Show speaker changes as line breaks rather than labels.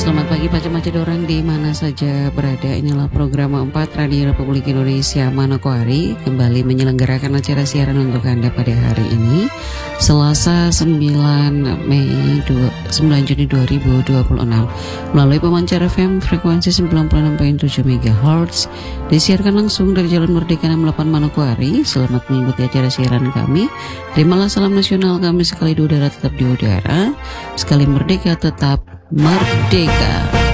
Selamat pagi Pace-Pace Dorang di mana saja berada. Inilah program 4 Radio Republik Indonesia Manokwari kembali menyelenggarakan acara siaran untuk Anda pada hari ini Selasa 9 Juni 2026 melalui pemancar FM frekuensi 96.7 MHz disiarkan langsung dari Jalan Merdeka 68 Manokwari. Selamat mengikuti acara siaran kami. Terimalah salam nasional kami, sekali di udara tetap di udara, sekali merdeka tetap merdeka.